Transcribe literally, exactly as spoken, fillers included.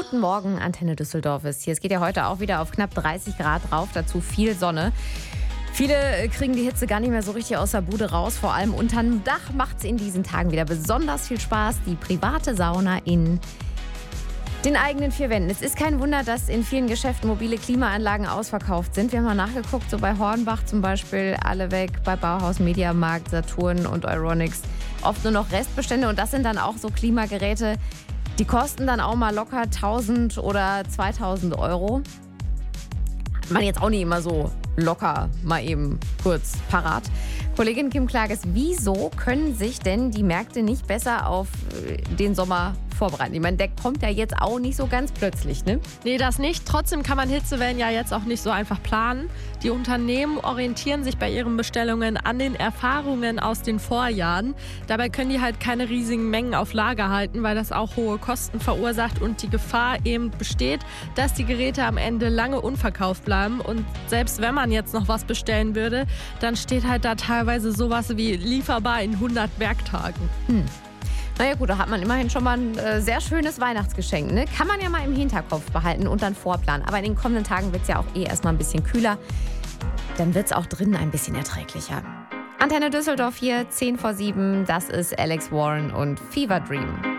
Guten Morgen, Antenne Düsseldorf ist hier. Es geht ja heute auch wieder auf knapp dreißig Grad rauf, dazu viel Sonne. Viele kriegen die Hitze gar nicht mehr so richtig aus der Bude raus. Vor allem unterm Dach macht es in diesen Tagen wieder besonders viel Spaß. Die private Sauna in den eigenen vier Wänden. Es ist kein Wunder, dass in vielen Geschäften mobile Klimaanlagen ausverkauft sind. Wir haben mal nachgeguckt, so bei Hornbach zum Beispiel, alle weg, bei Bauhaus, Mediamarkt, Saturn und Euronics. Oft nur noch Restbestände und das sind dann auch so Klimageräte, die kosten dann auch mal locker tausend oder zweitausend Euro. Man jetzt auch nicht immer so locker mal eben kurz parat. Kollegin Kim Klages, wieso können sich denn die Märkte nicht besser auf den Sommer vorbereiten? Ich meine, der kommt ja jetzt auch nicht so ganz plötzlich, ne? Nee, das nicht. Trotzdem kann man Hitzewellen ja jetzt auch nicht so einfach planen. Die Unternehmen orientieren sich bei ihren Bestellungen an den Erfahrungen aus den Vorjahren. Dabei können die halt keine riesigen Mengen auf Lager halten, weil das auch hohe Kosten verursacht und die Gefahr eben besteht, dass die Geräte am Ende lange unverkauft bleiben. Und selbst wenn man jetzt noch was bestellen würde, dann steht halt da teilweise sowas wie lieferbar in hundert Werktagen. Hm. Naja gut, da hat man immerhin schon mal ein äh, sehr schönes Weihnachtsgeschenk. Ne? Kann man ja mal im Hinterkopf behalten und dann vorplanen. Aber in den kommenden Tagen wird es ja auch eh erstmal ein bisschen kühler. Dann wird es auch drinnen ein bisschen erträglicher. Antenne Düsseldorf hier, zehn vor sieben. Das ist Alex Warren und Fever Dream.